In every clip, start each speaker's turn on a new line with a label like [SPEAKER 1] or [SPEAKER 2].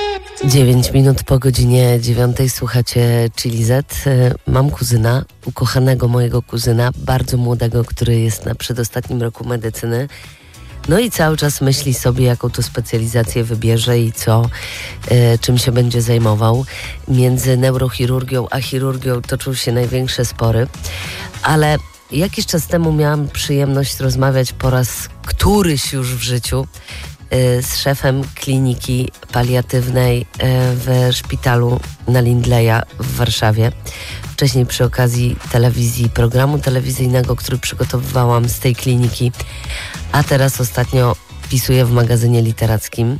[SPEAKER 1] 9 minut po godzinie 9 słuchacie Chili Z. Mam kuzyna, ukochanego mojego kuzyna, bardzo młodego, który jest na przedostatnim roku medycyny. No i cały czas myśli sobie, jaką to specjalizację wybierze i czym się będzie zajmował. Między neurochirurgią a chirurgią toczą się największe spory. Ale jakiś czas temu miałam przyjemność rozmawiać po raz któryś już w życiu z szefem kliniki paliatywnej w szpitalu na Lindleya w Warszawie. Wcześniej przy okazji programu telewizyjnego, który przygotowywałam z tej kliniki, a teraz ostatnio pisuję w magazynie literackim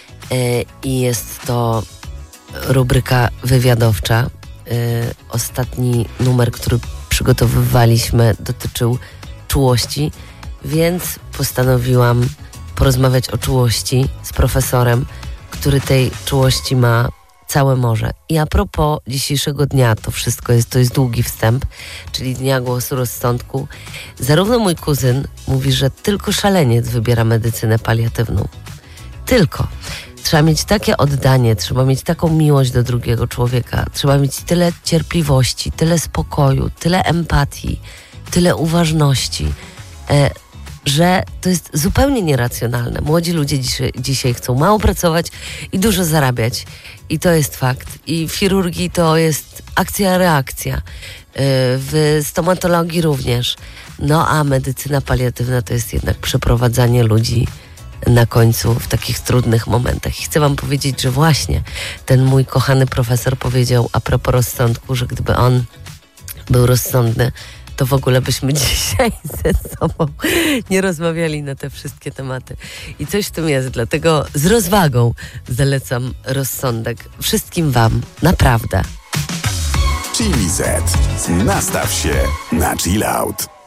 [SPEAKER 1] i jest to rubryka wywiadowcza. Ostatni numer, który przygotowywaliśmy, dotyczył czułości, więc postanowiłam porozmawiać o czułości z profesorem, który tej czułości ma całe morze. I a propos dzisiejszego dnia, to jest długi wstęp, czyli Dnia Głosu Rozsądku. Zarówno mój kuzyn mówi, że tylko szaleniec wybiera medycynę paliatywną. Tylko. Trzeba mieć takie oddanie, trzeba mieć taką miłość do drugiego człowieka, trzeba mieć tyle cierpliwości, tyle spokoju, tyle empatii, tyle uważności, że to jest zupełnie nieracjonalne. Młodzi ludzie dzisiaj chcą mało pracować i dużo zarabiać. I to jest fakt. I w chirurgii to jest akcja-reakcja. W stomatologii również. No a medycyna paliatywna to jest jednak przeprowadzanie ludzi na końcu w takich trudnych momentach. I chcę wam powiedzieć, że właśnie ten mój kochany profesor powiedział a propos rozsądku, że gdyby on był rozsądny, to w ogóle byśmy dzisiaj ze sobą nie rozmawiali na te wszystkie tematy. I coś w tym jest, dlatego z rozwagą zalecam rozsądek wszystkim wam, naprawdę.
[SPEAKER 2] Chili Z. Nastaw się na chill out.